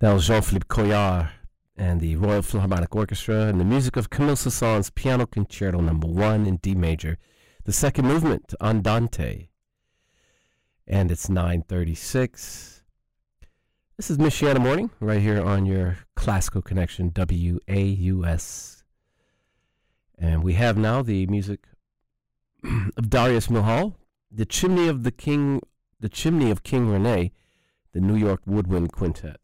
That was Jean-Philippe Collard and the Royal Philharmonic Orchestra and the music of Camille Saint-Saëns Piano Concerto No. 1 in D major, the second movement, Andante. And it's 9:36. This is Michiana Morning, right here on your Classical Connection, WAUS. And we have now the music of Darius Milhaud, the Chimney of King Rene, the New York Woodwind Quintet.